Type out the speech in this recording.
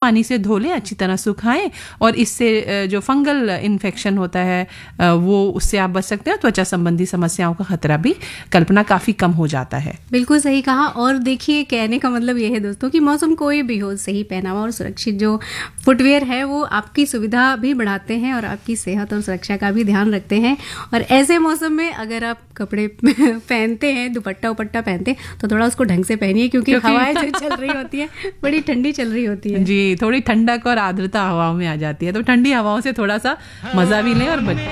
पानी से धो लें, अच्छी तरह सुखाएं, और इससे जो फंगल इन्फेक्शन होता है वो उससे आप बच सकते हैं। त्वचा संबंधी समस्याओं का खतरा भी कल्पना काफी कम हो जाता है। बिल्कुल सही कहा। और देखिए, कहने का मतलब ये है दोस्तों कि मौसम कोई भी हो, सही पहनावा और सुरक्षित जो फुटवेयर है वो आपकी सुविधा भी बढ़ाते हैं और आपकी सेहत और सुरक्षा का भी ध्यान रखते हैं। और ऐसे मौसम में अगर आप कपड़े पहनते हैं, दुपट्टा उपट्टा पहनते हैं, तो थोड़ा उसको ढंग से पहनिए, क्योंकि हवाएं जो चल रही होती है बड़ी ठंडी चल रही होती है जी, थोड़ी ठंडक और आर्द्रता हवाओं में आ जाती है, तो ठंडी हवाओं से थोड़ा सा मजा भी लें और